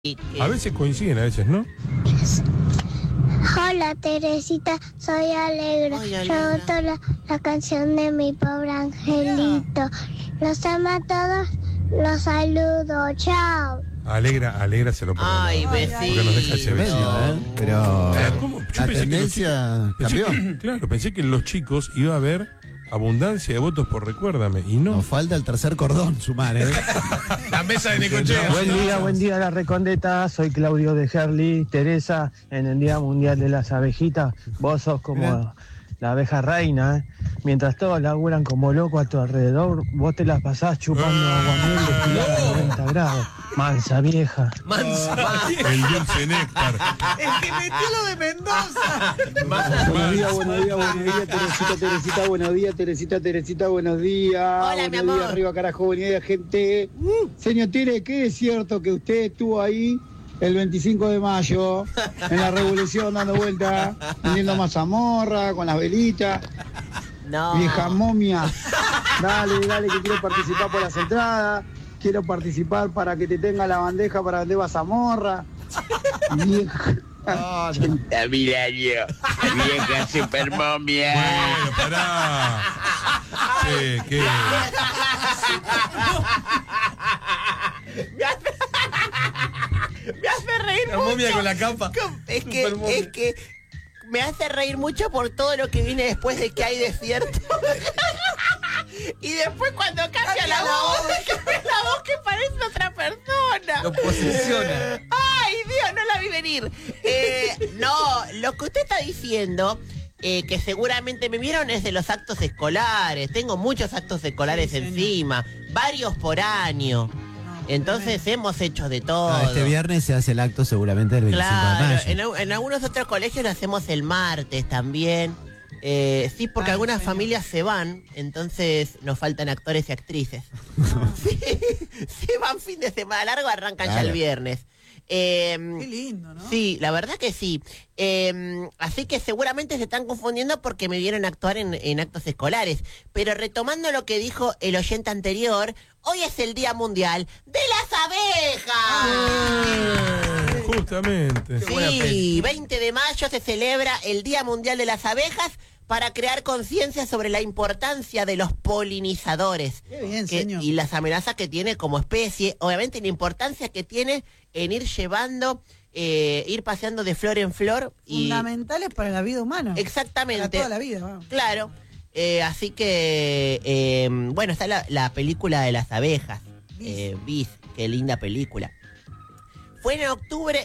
A veces coinciden, a veces no. Hola Teresita, soy Alegra. Yo voto la canción de mi pobre angelito. Los amo a todos, los saludo, chao. Alegra se lo pone. Ay, vecino. Porque nos deja ese vecino. Pero ¿Cómo? Yo la pensé tendencia cambió. Claro, pensé que en los chicos iba a haber abundancia de votos por Recuérdame, y no. Nos falta el tercer cordón sumar, ¿eh? La mesa de Necochea. Buen día, la Recondeta. Soy Claudio de Herli. Teresa, en el Día Mundial de las Abejitas, vos sos como la abeja reina, ¿eh? Mientras todos laburan como locos a tu alrededor, vos te las pasás chupando aguamiel destilado a 90 grados. Mansa vieja. El dulce néctar. El que metió lo de Mendoza. Buenos días, Teresita, buenos días. Hola, mi amor. Arriba, carajo, buenos días, gente. Señor Tere, ¿qué es cierto que usted estuvo ahí el 25 de mayo en la Revolución dando vueltas, vendiendo mazamorra con las velitas? No. Vieja momia. Dale, que quiero participar por las entradas. Quiero participar para que te tenga la bandeja para vender mazamorra. Vieja. Milario, vieja super momia. Bueno, pará. ¿Qué? Me hace reír La mucho. momia con la capa. Es que me hace reír mucho por todo lo que viene después de que hay desierto. Y después cuando cambia la voz que parece otra persona. Lo posiciona. Ay, Dios, no la vi venir. No, lo que usted está diciendo, que seguramente me vieron, es de los actos escolares. Tengo muchos actos escolares encima, varios por año. Entonces hemos hecho de todo. Este viernes se hace el acto seguramente el 25 de mayo. En algunos otros colegios lo hacemos el martes también. Sí, porque algunas familias se van, entonces nos faltan actores y actrices. Sí, se van fin de semana largo, arrancan ya el viernes. Qué lindo, ¿no? Sí, la verdad que sí. Así que seguramente se están confundiendo porque me vieron actuar en actos escolares. Pero retomando lo que dijo el oyente anterior, hoy es el Día Mundial de las Abejas. Justamente. Sí, 20 de mayo se celebra el Día Mundial de las Abejas para crear conciencia sobre la importancia de los polinizadores. Qué bien, señor. Y las amenazas que tiene como especie, obviamente la importancia que tiene en ir llevando, ir paseando de flor en flor. Fundamentales para la vida humana. Exactamente. Para toda la vida, vamos. Claro. Así que, bueno, está la película de las abejas. Bis, qué linda película. Fue en octubre,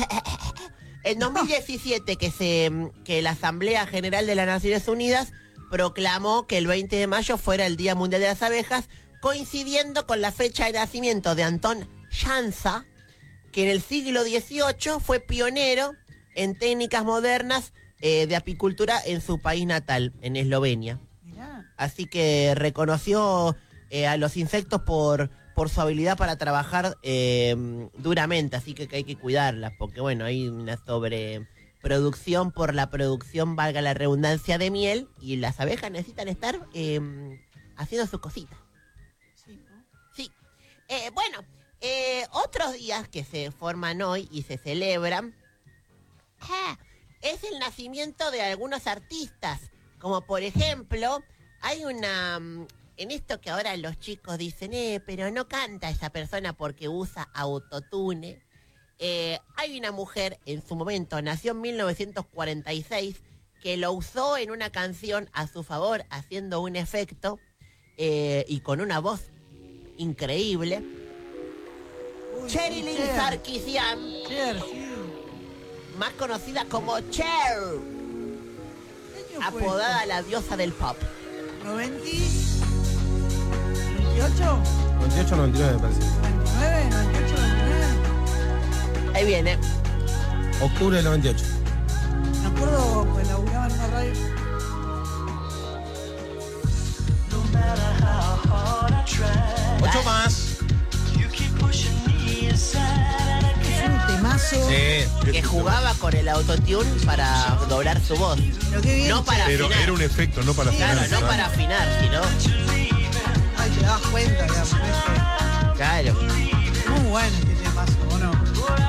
en 2017, que la Asamblea General de las Naciones Unidas proclamó que el 20 de mayo fuera el Día Mundial de las Abejas, coincidiendo con la fecha de nacimiento de Anton Jansa, que en el siglo XVIII fue pionero en técnicas modernas de apicultura en su país natal, en Eslovenia. Mirá. Así que reconoció a los insectos por su habilidad para trabajar duramente, así que hay que cuidarlas, porque bueno, hay una sobreproducción por la producción, valga la redundancia, de miel, y las abejas necesitan estar haciendo sus cositas. Sí, ¿no? Sí. Bueno, otros días que se forman hoy y se celebran, es el nacimiento de algunos artistas, como por ejemplo, hay una... En esto que ahora los chicos dicen, pero no canta esa persona porque usa autotune. Hay una mujer, en su momento, nació en 1946, que lo usó en una canción a su favor, haciendo un efecto y con una voz increíble. Sherilyn Sarkisian, Cher, sí. más conocida como Cher, ¿Qué año fue apodada la diosa del pop. esto? ¿98? 98 99 me parece. ¿99? ¿98, 99? Ahí viene. Octubre del 98. Me acuerdo, pues laburaba en una radio. Ocho más. Es un temazo. Que jugaba con el autotune para doblar su voz. Pero qué bien. No para Pero afinar. era un efecto, no para Claro, afinar. no para afinar, sino... Ay, te das cuenta, digamos. Claro. Muy bueno este temazo, ¿o no?